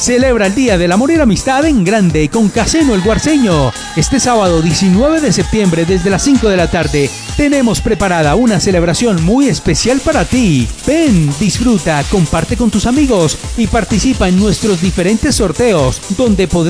Celebra el Día del Amor y la Amistad en grande con Casino El Guarceño. Este sábado 19 de septiembre desde las 5 de la tarde tenemos preparada una celebración muy especial para ti. Ven, disfruta, comparte con tus amigos y participa en nuestros diferentes sorteos donde podrás